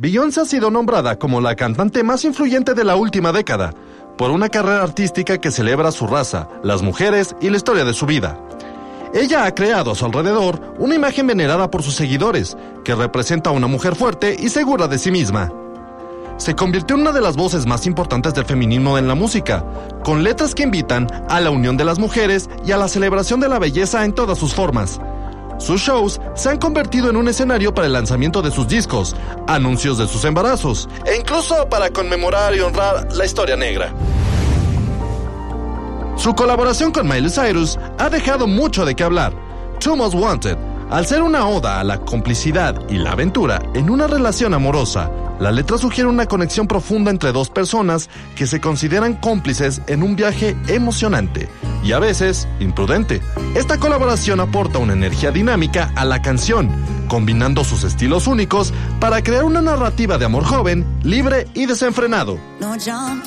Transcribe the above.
Beyoncé ha sido nombrada como la cantante más influyente de la última década, por una carrera artística que celebra su raza, las mujeres y la historia de su vida. Ella ha creado a su alrededor una imagen venerada por sus seguidores, que representa a una mujer fuerte y segura de sí misma. Se convirtió en una de las voces más importantes del feminismo en la música, con letras que invitan a la unión de las mujeres y a la celebración de la belleza en todas sus formas. Sus shows se han convertido en un escenario para el lanzamiento de sus discos, anuncios de sus embarazos, e incluso para conmemorar y honrar la historia negra. Su colaboración con Miley Cyrus ha dejado mucho de qué hablar. Too Most Wanted, al ser una oda a la complicidad y la aventura en una relación amorosa, la letra sugiere una conexión profunda entre dos personas que se consideran cómplices en un viaje emocionante y a veces imprudente. Esta colaboración aporta una energía dinámica a la canción, combinando sus estilos únicos para crear una narrativa de amor joven, libre y desenfrenado.